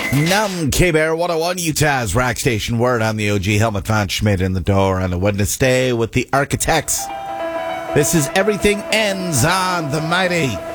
Num K-Bear 101 Utah's Rock Station. Word on the OG. Helmut Von Schmidt in the door on a Wednesday with the Architects. This is Everything Ends on the Mighty